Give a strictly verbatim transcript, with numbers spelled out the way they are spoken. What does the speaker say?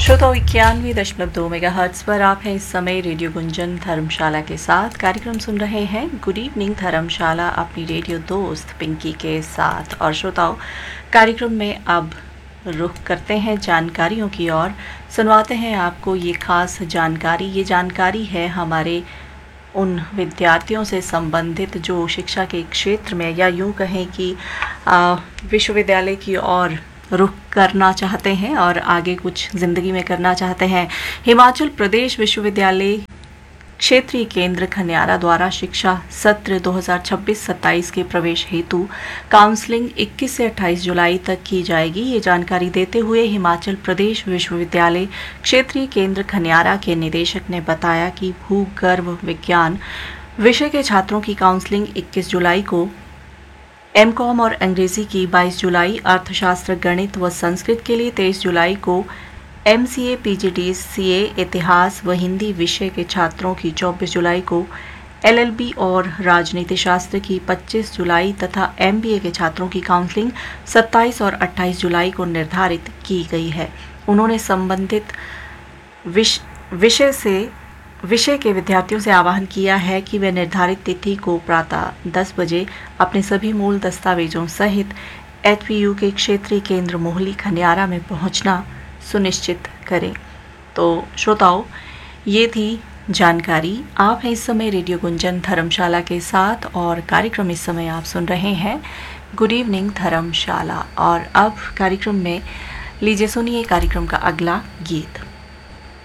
श्रोताओं इक्यानवे दशमलव दो मेगा हर्ट्स पर आप हैं इस समय रेडियो गुंजन धर्मशाला के साथ कार्यक्रम सुन रहे हैं। गुड इवनिंग धर्मशाला अपनी रेडियो दोस्त पिंकी के साथ। और श्रोताओं कार्यक्रम में अब रुख करते हैं जानकारियों की ओर। सुनवाते हैं आपको ये खास जानकारी। ये जानकारी है हमारे उन विद्यार्थियों से संबंधित जो शिक्षा के क्षेत्र में या यूँ कहें कि विश्वविद्यालय की ओर रुख करना चाहते हैं और आगे कुछ ज़िंदगी में करना चाहते हैं। हिमाचल प्रदेश विश्वविद्यालय क्षेत्रीय केंद्र खनियारा द्वारा शिक्षा सत्र दो हज़ार छब्बीस सत्ताईस के प्रवेश हेतु काउंसलिंग इक्कीस से अट्ठाईस जुलाई तक की जाएगी। ये जानकारी देते हुए हिमाचल प्रदेश विश्वविद्यालय क्षेत्रीय केंद्र खनियारा के निदेशक ने बताया कि भूगर्भ विज्ञान विषय के छात्रों की काउंसलिंग इक्कीस जुलाई को, एम कॉम और अंग्रेजी की बाईस जुलाई, अर्थशास्त्र, गणित व संस्कृत के लिए तेईस जुलाई को, एम सी ए, पी जी डी सी ए, इतिहास व हिंदी विषय के छात्रों की चौबीस जुलाई को, एल एल बी और राजनीति शास्त्र की पच्चीस जुलाई तथा एम बी ए के छात्रों की काउंसलिंग सत्ताईस और अट्ठाईस जुलाई को निर्धारित की गई है। उन्होंने संबंधित विष, विषय से विषय के विद्यार्थियों से आह्वान किया है कि वे निर्धारित तिथि को प्रातः दस बजे अपने सभी मूल दस्तावेजों सहित एच पी यू के क्षेत्रीय केंद्र मोहली खनियारा में पहुंचना सुनिश्चित करें। तो श्रोताओं ये थी जानकारी। आप हैं इस समय रेडियो गुंजन धर्मशाला के साथ और कार्यक्रम इस समय आप सुन रहे हैं गुड इवनिंग धर्मशाला। और अब कार्यक्रम में लीजिए सुनिए कार्यक्रम का अगला गीत।